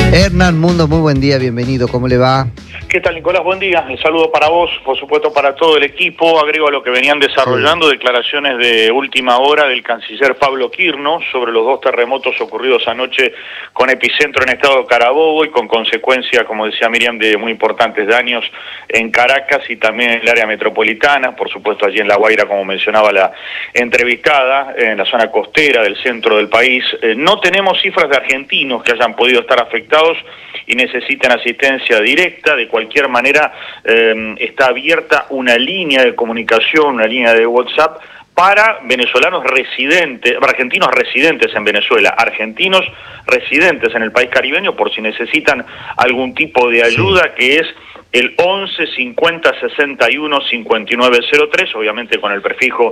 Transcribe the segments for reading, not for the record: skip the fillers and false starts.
Hernán Mundo, muy buen día, bienvenido, ¿cómo le va? ¿Qué tal, Nicolás? Buen día. El saludo para vos, por supuesto para todo el equipo. Agrego a lo que venían desarrollando declaraciones de última hora del canciller Pablo Quirno sobre los dos terremotos ocurridos anoche con epicentro en estado Carabobo y con consecuencia, como decía Miriam, de muy importantes daños en Caracas y también en el área metropolitana, por supuesto allí en La Guaira, como mencionaba la entrevistada, en la zona costera del centro del país. No tenemos cifras de argentinos que hayan podido estar afectados y necesitan asistencia directa. De cualquier manera, está abierta una línea de comunicación, una línea de WhatsApp para venezolanos residentes, argentinos residentes en Venezuela, argentinos residentes en el país caribeño, por si necesitan algún tipo de ayuda, que es el 11 50 61 59 03, obviamente con el prefijo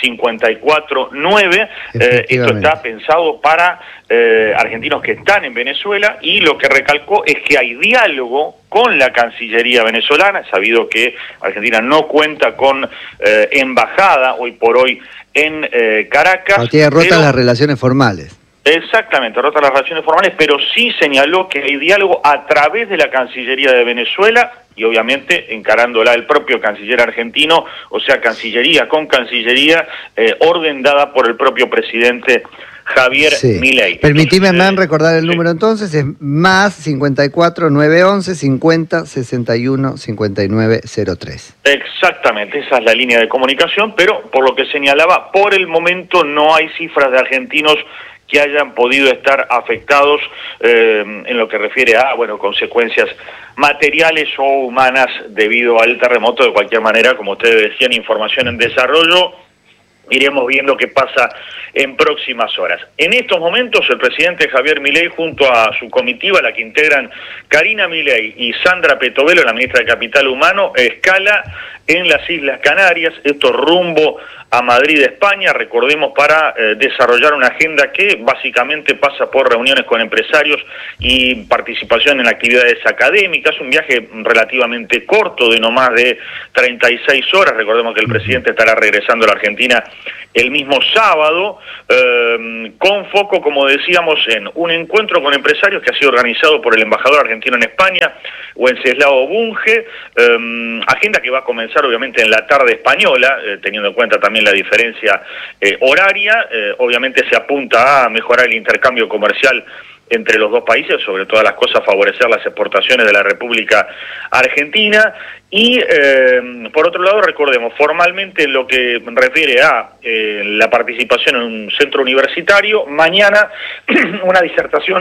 549. Esto está pensado para argentinos que están en Venezuela, y lo que recalcó es que hay diálogo con la Cancillería venezolana. Es sabido que Argentina no cuenta con embajada hoy por hoy en Caracas. No tiene rotas las relaciones formales. Exactamente, rotas las relaciones formales, pero sí señaló que hay diálogo a través de la Cancillería de Venezuela y obviamente encarándola el propio canciller argentino, o sea, Cancillería con Cancillería, orden dada por el propio presidente Javier Milei. Permitime, Hernán, recordar el número entonces, es más 54 911 50 61 59 03. Exactamente, esa es la línea de comunicación, pero por lo que señalaba, por el momento no hay cifras de argentinos que hayan podido estar afectados en lo que refiere a, consecuencias materiales o humanas debido al terremoto. De cualquier manera, como ustedes decían, información en desarrollo, iremos viendo qué pasa en próximas horas. En estos momentos, el presidente Javier Milei, junto a su comitiva, la que integran Karina Milei y Sandra Petovelo, la ministra de Capital Humano, escala en las Islas Canarias, esto rumbo a Madrid, España, recordemos, para desarrollar una agenda que básicamente pasa por reuniones con empresarios y participación en actividades académicas. Un viaje relativamente corto, de no más de 36 horas. Recordemos que el presidente estará regresando a la Argentina el mismo sábado, con foco, como decíamos, en un encuentro con empresarios que ha sido organizado por el embajador argentino en España, Wenceslao Bunge, agenda que va a comenzar obviamente en la tarde española, teniendo en cuenta también la diferencia horaria. Obviamente se apunta a mejorar el intercambio comercial entre los dos países, sobre todas las cosas favorecer las exportaciones de la República Argentina. Y por otro lado, recordemos, formalmente en lo que refiere a la participación en un centro universitario, mañana una disertación,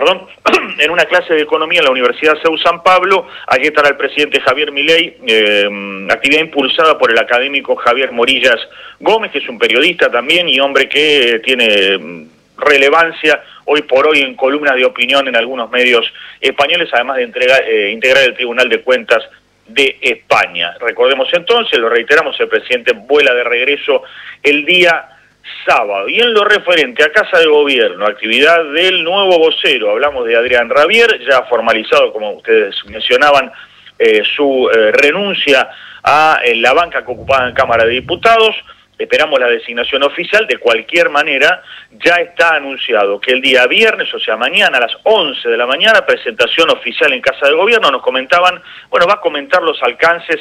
en una clase de economía en la Universidad CEU San Pablo. Allí estará el presidente Javier Milei, actividad impulsada por el académico Javier Morillas Gómez, que es un periodista también y hombre que tiene relevancia hoy por hoy en columnas de opinión en algunos medios españoles, además de integrar el Tribunal de Cuentas de España. Recordemos entonces, lo reiteramos, el presidente vuela de regreso el día sábado. Y en lo referente a Casa de Gobierno, actividad del nuevo vocero, hablamos de Adrián Rabier, ya formalizado, como ustedes mencionaban, su renuncia a la banca que ocupaba en Cámara de Diputados. Esperamos la designación oficial. De cualquier manera, ya está anunciado que el día viernes, o sea mañana a las 11 de la mañana, presentación oficial en Casa de Gobierno. Nos comentaban, va a comentar los alcances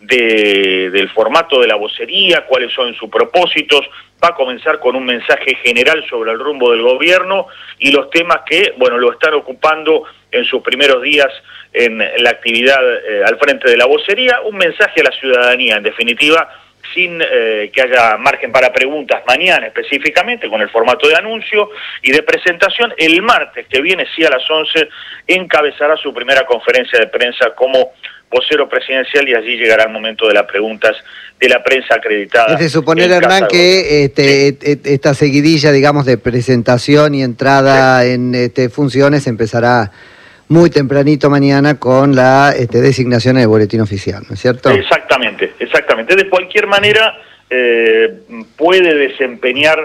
del formato de la vocería, cuáles son sus propósitos. Va a comenzar con un mensaje general sobre el rumbo del gobierno y los temas que, lo están ocupando en sus primeros días en la actividad al frente de la vocería. Un mensaje a la ciudadanía, en definitiva, sin que haya margen para preguntas mañana específicamente, con el formato de anuncio y de presentación. El martes que viene, sí, a las 11, encabezará su primera conferencia de prensa como vocero presidencial, y allí llegará el momento de las preguntas de la prensa acreditada. Es de suponer, Hernán, que esta seguidilla, digamos, de presentación y entrada en funciones empezará muy tempranito mañana con la designación en el boletín oficial, ¿no es cierto? Exactamente. De cualquier manera, puede desempeñar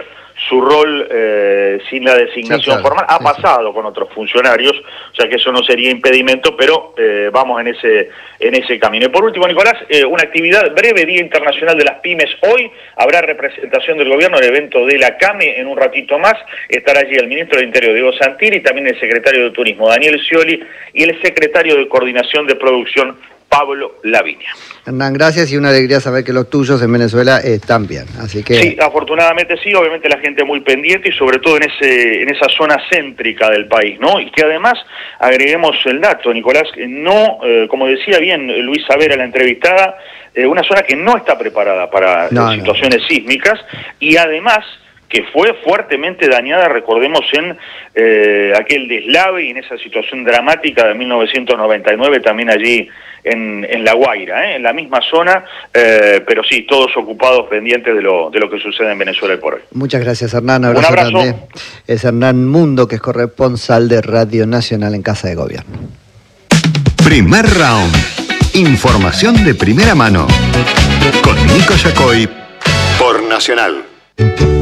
su rol sin la designación formal. Ha pasado con otros funcionarios, o sea que eso no sería impedimento, pero vamos en ese camino. Y por último, Nicolás, una actividad breve, Día Internacional de las Pymes. Hoy habrá representación del gobierno en el evento de la CAME. En un ratito más estará allí el ministro del Interior, Diego Santilli, también el secretario de Turismo, Daniel Scioli, y el secretario de Coordinación de Producción, Pablo Laviña. Hernán, gracias, y una alegría saber que los tuyos en Venezuela están bien. Así que... Sí, afortunadamente sí, obviamente la gente muy pendiente y sobre todo en esa zona céntrica del país, ¿no? Y que además, agreguemos el dato, Nicolás, no, como decía bien Luis Savera, la entrevistada, una zona que no está preparada para situaciones sísmicas, y además que fue fuertemente dañada, recordemos, en aquel deslave y en esa situación dramática de 1999, también allí en La Guaira, en la misma zona, pero sí, todos ocupados, pendientes de lo que sucede en Venezuela por hoy. Muchas gracias, Hernán. Un abrazo. Grande. Es Hernán Mundo, que es corresponsal de Radio Nacional en Casa de Gobierno. Primer round. Información de primera mano. Con Nico Yacoy por Nacional.